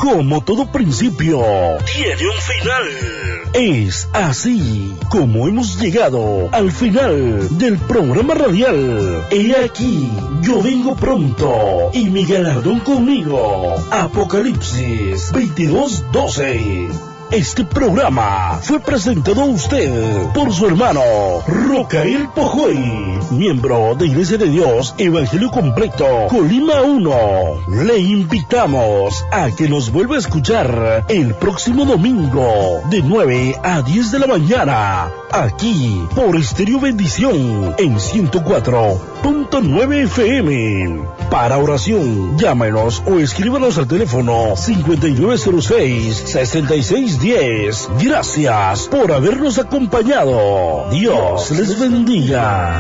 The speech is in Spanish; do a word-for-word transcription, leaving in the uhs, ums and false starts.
como todo principio tiene un final. Es así como hemos llegado al final del programa radial. He aquí, yo vengo pronto y mi galardón conmigo. Apocalipsis veintidós doce. Este programa fue presentado a usted por su hermano Rocael Pojoy, miembro de Iglesia de Dios Evangelio Completo, Colima uno. Le invitamos a que nos vuelva a escuchar el próximo domingo de nueve a diez de la mañana, aquí por Estéreo Bendición en ciento cuatro punto nueve F M. Para oración, llámenos o escríbanos al teléfono cincuenta y nueve cero seis, sesenta y seis diez. Gracias por habernos acompañado. Dios les bendiga.